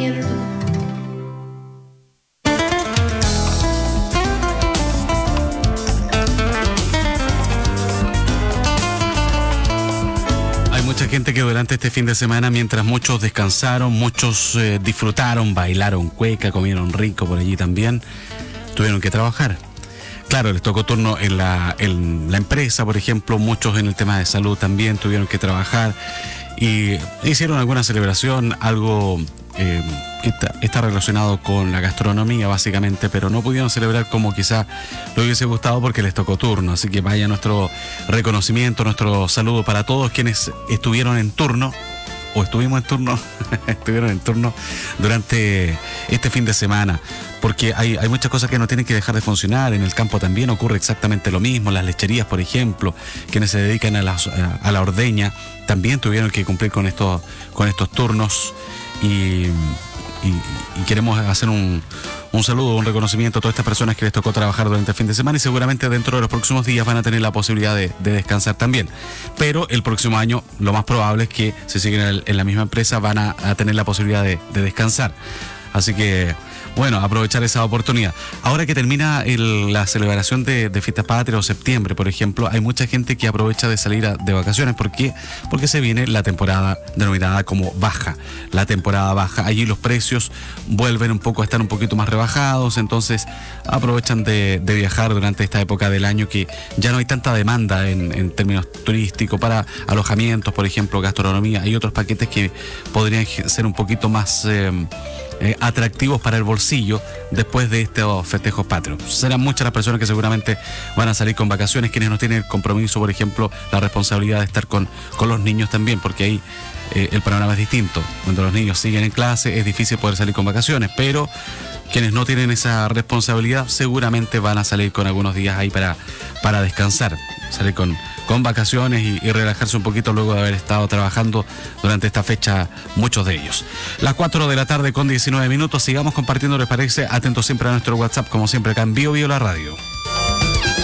viento. Mucha gente que durante este fin de semana, mientras muchos descansaron, muchos disfrutaron, bailaron cueca, comieron rico por allí también, tuvieron que trabajar. Claro, les tocó turno en la empresa, por ejemplo, muchos en el tema de salud también tuvieron que trabajar y hicieron alguna celebración, algo está relacionado con la gastronomía básicamente, pero no pudieron celebrar como quizá le hubiese gustado porque les tocó turno. Así que vaya nuestro reconocimiento, nuestro saludo para todos quienes estuvieron en turno o estuvimos en turno, estuvieron en turno durante este fin de semana, porque hay muchas cosas que no tienen que dejar de funcionar. En el campo también ocurre exactamente lo mismo. Las lecherías, por ejemplo, quienes se dedican a la ordeña, también tuvieron que cumplir con estos turnos. Y queremos hacer un saludo, un reconocimiento a todas estas personas que les tocó trabajar durante el fin de semana y seguramente dentro de los próximos días van a tener la posibilidad de descansar también. Pero el próximo año lo más probable es que si siguen en la misma empresa van a tener la posibilidad de descansar. Así que, bueno, aprovechar esa oportunidad. Ahora que termina la celebración de Fiestas Patrias o septiembre, por ejemplo, hay mucha gente que aprovecha de salir de vacaciones. ¿Por qué? Porque se viene la temporada denominada como baja. La temporada baja. Allí los precios vuelven un poco a estar un poquito más rebajados, entonces aprovechan de viajar durante esta época del año que ya no hay tanta demanda en términos turísticos para alojamientos, por ejemplo, gastronomía. Hay otros paquetes que podrían ser un poquito más atractivos para el bolsillo después de estos festejos patrios. Serán muchas las personas que seguramente van a salir con vacaciones, quienes no tienen el compromiso, por ejemplo, la responsabilidad de estar con los niños también, porque ahí el panorama es distinto. Cuando los niños siguen en clase es difícil poder salir con vacaciones, pero quienes no tienen esa responsabilidad seguramente van a salir con algunos días ahí para descansar, salir con vacaciones y relajarse un poquito luego de haber estado trabajando durante esta fecha, muchos de ellos. Las 4 de la tarde con 19 minutos, sigamos compartiendo, ¿les parece? Atentos siempre a nuestro WhatsApp, como siempre acá en Bio la Radio.